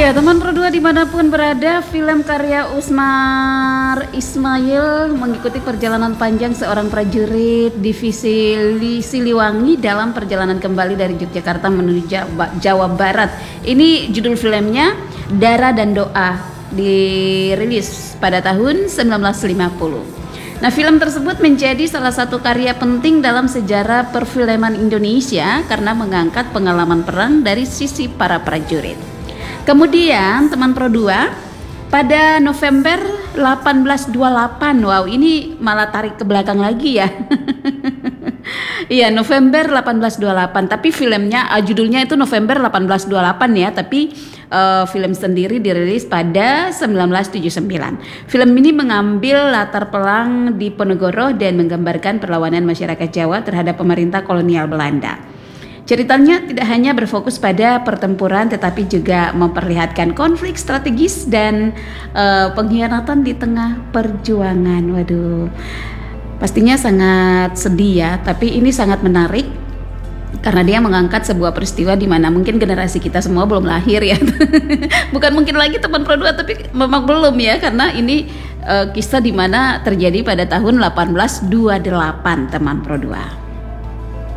Ya, teman Pro 2 dimanapun berada, film karya Usmar Ismail mengikuti perjalanan panjang seorang prajurit divisi Siliwangi dalam perjalanan kembali dari Yogyakarta menuju Jawa Barat. Ini judul filmnya Dara dan Doa, dirilis pada tahun 1950. Nah, film tersebut menjadi salah satu karya penting dalam sejarah perfilman Indonesia karena mengangkat pengalaman perang dari sisi para prajurit. Kemudian teman Pro 2 pada November 1828, wow ini malah tarik ke belakang lagi ya. Iya, November 1828, tapi filmnya judulnya itu November 1828 ya, tapi film sendiri dirilis pada 1979. Film ini mengambil latar perang di Ponorogo dan menggambarkan perlawanan masyarakat Jawa terhadap pemerintah kolonial Belanda. Ceritanya tidak hanya berfokus pada pertempuran tetapi juga memperlihatkan konflik strategis dan pengkhianatan di tengah perjuangan. Waduh, pastinya sangat sedih ya, tapi ini sangat menarik karena dia mengangkat sebuah peristiwa di mana mungkin generasi kita semua belum lahir ya. Bukan mungkin lagi teman Pro 2, tapi memang belum ya, karena ini kisah di mana terjadi pada tahun 1828 teman Pro 2.